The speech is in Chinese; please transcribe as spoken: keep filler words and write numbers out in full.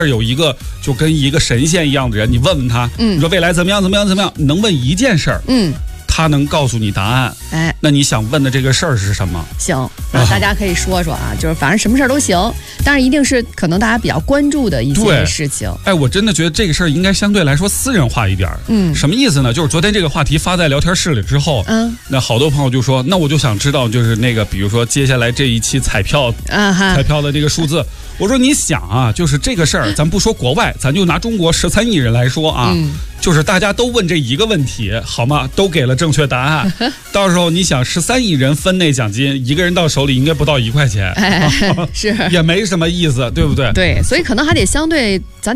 有一个就跟一个神仙一样的人，你问问他，嗯，你说未来怎么样怎么样怎么样，能问一件事儿，嗯，他能告诉你答案。哎，那你想问的这个事儿是什么？ 行，那大家可以说说啊，就是反正什么事儿都行，但是一定是可能大家比较关注的一些事情。 哎，我真的觉得这个事儿应该相对来说私人化一点。嗯，什么意思呢？就是昨天这个话题发在聊天室里之后，嗯，那好多朋友就说，那我就想知道，就是那个比如说接下来这一期彩票，啊哈，彩票的这个数字。我说你想啊，就是这个事儿，咱不说国外，咱就拿中国十三亿人来说啊，嗯，就是大家都问这一个问题，好吗？都给了正确答案。到时候你想，十三亿人分那奖金，一个人到手里应该不到一块钱， 哎，是也没什么意思，对不对？ 对，所以可能还得相对咱。